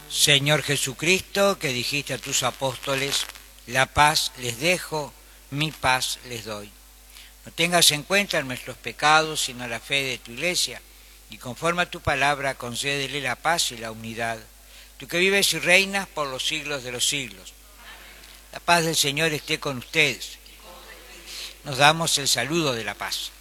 Señor Jesucristo, que dijiste a tus apóstoles, la paz les dejo, mi paz les doy. No tengas en cuenta nuestros pecados, sino la fe de tu Iglesia, y conforme a tu palabra concédele la paz y la unidad. Tú que vives y reinas por los siglos de los siglos. La paz del Señor esté con ustedes. Nos damos el saludo de la paz.